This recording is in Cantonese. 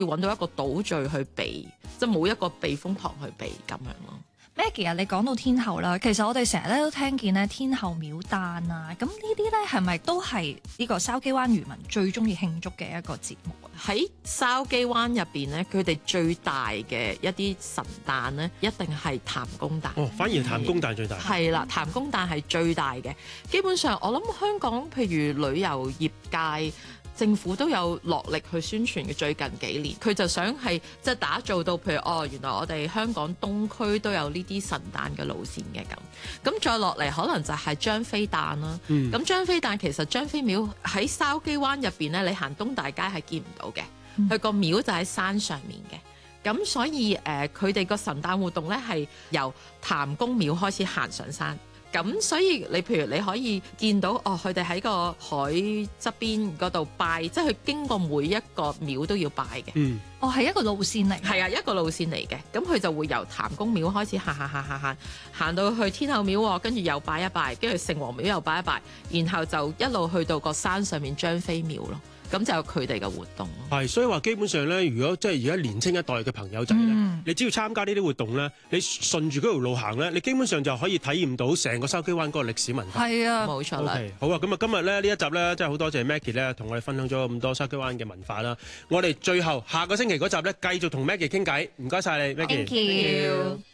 要揾到一個島嶼去避，即係冇一個避風塘去避咁樣咯。 Maggie 啊，你講到天后啦，其實我哋成日咧都聽見咧天后廟誕啊，咁呢啲咧係咪都係呢個筲箕灣漁民最中意慶祝嘅一個節目啊？ 喺筲箕灣入邊咧，佢哋最大嘅一啲神誕咧，一定係譚公誕。 哦，反而譚公誕最大。 係啦，譚公誕係最大嘅。基本上，我諗香港譬如旅遊業界。政府都有落力去宣傳嘅，最近幾年佢就想係即係打造到，譬如原來我哋香港東區都有呢啲神誕嘅路線嘅咁再落嚟可能就係張飛誕啦。咁張飛誕其實張飛廟喺筲箕灣入邊咧，你行東大街係見唔到嘅，佢個廟就喺山上面嘅。咁所以佢哋個神誕活動咧係由譚公廟開始行上山。咁所以你譬如你可以見到佢哋喺個海側邊嗰度拜，即係佢經過每一個廟都要拜嘅。 係一個路線嚟。 係啊，一個路線嚟嘅。咁佢就會由譚公廟開始行到去天后廟，跟住又拜一拜，跟住城隍廟又拜一拜，然後就一路去到個山上面張飛廟咯。咁就有佢哋嘅活動咯。 係，所以話基本上咧，如果即係而家年青一代嘅朋友仔咧，你只要參加呢啲活動咧，你順住嗰條路行咧，你基本上就可以體驗到成個筲箕灣嗰個歷史文化。 係啊， 冇錯啦。 Okay，好啊，咁啊，今日咧呢一集咧，真係好多謝 Maggie 咧，同我哋分享咗咁多筲箕灣嘅文化啦。我哋最後下個星期嗰集咧，繼續同 Maggie 傾偈。唔該晒你 ，Maggie。 Thank you。